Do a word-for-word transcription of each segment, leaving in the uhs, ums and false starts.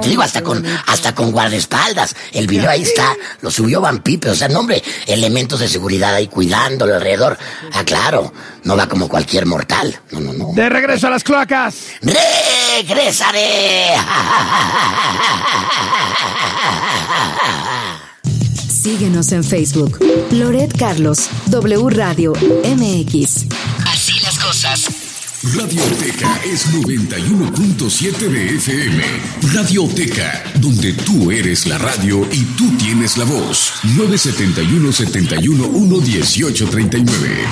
te digo, hasta con hasta con guardaespaldas. El video ahí está, lo subió Van Pipe, o sea, no, hombre, elementos de seguridad ahí cuidándolo alrededor. Ah, claro, no va como cualquier mortal. No, no, no. De regreso a las cloacas. ¡Regresaré! Síguenos en Facebook. Loret Carlos, W Radio M X. Así las cosas. Radioteca es noventa y uno punto siete de F M. Radioteca, donde tú eres la radio y tú tienes la voz. nueve siete uno, siete uno uno, uno ocho tres nueve.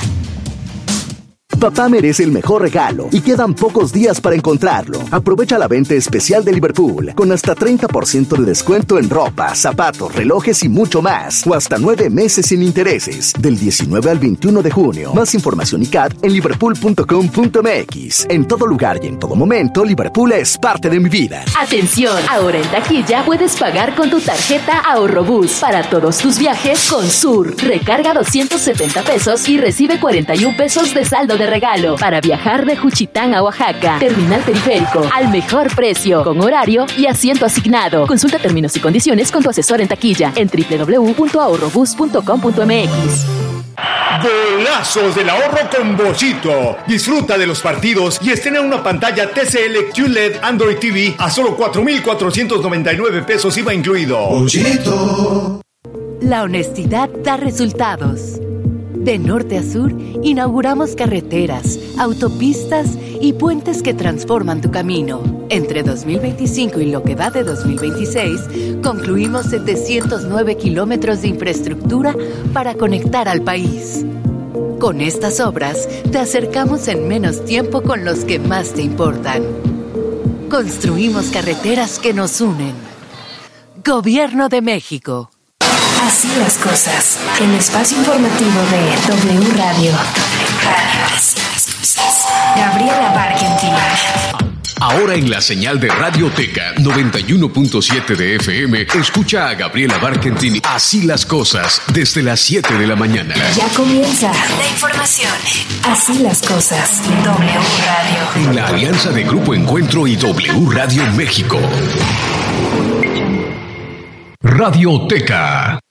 Papá merece el mejor regalo y quedan pocos días para encontrarlo. Aprovecha la venta especial de Liverpool con hasta treinta por ciento de descuento en ropa, zapatos, relojes y mucho más. O hasta nueve meses sin intereses. Del diecinueve al veintiuno de junio. Más información y C A D en liverpool punto com punto m x. En todo lugar y en todo momento, Liverpool es parte de mi vida. Atención, ahora en taquilla puedes pagar con tu tarjeta Ahorrobús para todos tus viajes con Sur. Recarga doscientos setenta pesos y recibe cuarenta y un pesos de saldo de regalo para viajar de Juchitán a Oaxaca. Terminal Periférico, al mejor precio, con horario y asiento asignado. Consulta términos y condiciones con tu asesor en taquilla en doble u doble u doble u punto ahorrobús punto com punto m x. Golazos del ahorro con Bochito. Disfruta de los partidos y estrena una pantalla T C L Q L E D Android T V a solo cuatro mil cuatrocientos noventa y nueve pesos I V A incluido. Bochito. La honestidad da resultados. De norte a sur, inauguramos carreteras, autopistas y puentes que transforman tu camino. Entre dos mil veinticinco y lo que va de dos mil veintiséis, concluimos setecientos nueve kilómetros de infraestructura para conectar al país. Con estas obras, te acercamos en menos tiempo con los que más te importan. Construimos carreteras que nos unen. Gobierno de México. Así las cosas. El espacio informativo de W Radio. W Radio. Así las cosas. Gabriela Barkentin. Ahora en la señal de Radioteca noventa y uno punto siete de F M, escucha a Gabriela Barkentin Así las cosas desde las siete de la mañana. Ya comienza la información. Así las cosas. W Radio. En la alianza de Grupo Encuentro y W Radio México. Radioteca.